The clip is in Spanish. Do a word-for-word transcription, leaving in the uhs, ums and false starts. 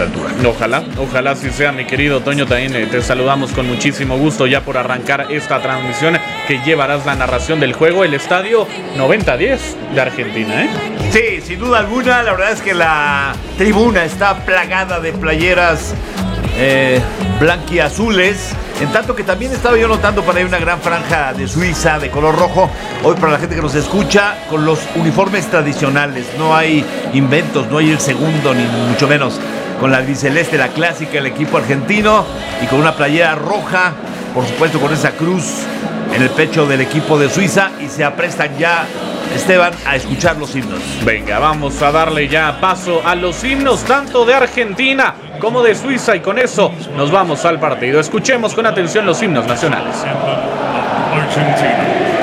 la altura. Ojalá, ojalá así sea, mi querido Toño. También eh, te saludamos con muchísimo gusto ya por arrancar esta transmisión que llevarás la narración del juego, el estadio noventa diez de Argentina, ¿eh? Sí, sin duda alguna, la verdad es que la tribuna está plagada de playeras eh, blanquiazules, en tanto que también estaba yo notando para ahí una gran franja de Suiza de color rojo. Hoy, para la gente que nos escucha, con los uniformes tradicionales, no hay inventos, no hay el segundo, ni mucho menos, con la albiceleste, la clásica, el equipo argentino, y con una playera roja, por supuesto con esa cruz en el pecho del equipo de Suiza, y se aprestan ya, Esteban, a escuchar los himnos. Venga, vamos a darle ya paso a los himnos tanto de Argentina como de Suiza, y con eso nos vamos al partido. Escuchemos con atención los himnos nacionales. Argentina.